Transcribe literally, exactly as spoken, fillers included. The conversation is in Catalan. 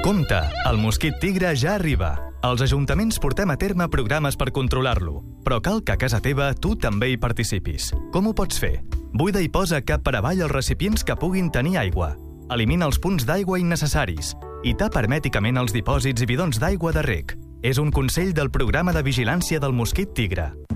Compte, el mosquit tigre ja arriba. Els ajuntaments portem a terme programes per controlar-lo, però cal que a casa teva tu també hi participis. Com ho pots fer? Buida i posa cap per avall els recipients que puguin tenir aigua. Elimina els punts d'aigua innecessaris i tapa hermèticament els dipòsits i bidons d'aigua de reg. És un consell del Programa de Vigilància del Mosquit Tigre.